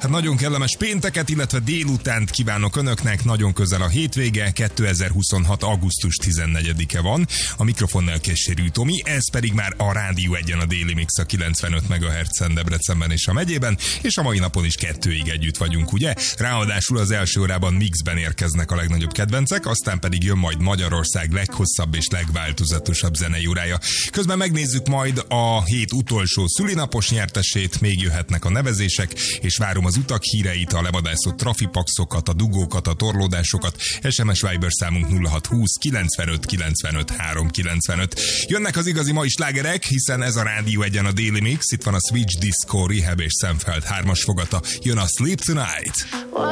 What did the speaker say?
Hát nagyon kellemes pénteket, illetve délutánt kívánok önöknek, nagyon közel a hétvége, 2026. augusztus 14-e van, a mikrofonnál Kessérű Tomi, ez pedig már a Rádió Egyen a Déli Mix a 95 MHz-en Debrecenben és a megyében, és a mai napon is 2-ig együtt vagyunk, ugye? Ráadásul az első órában mixben érkeznek a legnagyobb kedvencek, aztán pedig jön majd Magyarország leghosszabb és legváltozatosabb zenei órája. Közben megnézzük majd a hét utolsó szülinapos nyertesét, még jöhetnek a nevezések, és várom az utak híreit, a levadászott trafipaxokat, a dugókat, a torlódásokat. SMS Viber számunk 0620 95 95 395. Jönnek az igazi mai slágerek, hiszen ez a Rádió Egyen a Daily Mix, itt van a Switch Disco, Rehab és Szemfeld 3-as fogata. Jön a Sleep Tonight.